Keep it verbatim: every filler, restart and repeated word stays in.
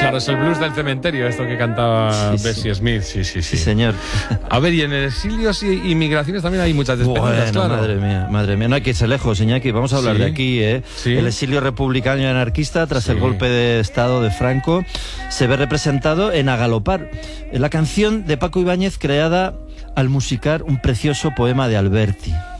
Claro, es el blues del cementerio, esto que cantaba sí, Bessie sí. Smith. Sí, sí, sí. Sí, señor. A ver, y en exilios y inmigraciones también hay muchas despedidas, Bueno, claro. madre mía, madre mía. No hay que irse lejos, Iñaki. Vamos a hablar Sí, de aquí, ¿eh? sí. El exilio republicano y anarquista tras Sí. el golpe de Estado de Franco se ve representado en A Galopar, la canción de Paco Ibáñez creada al musicar un precioso poema de Alberti.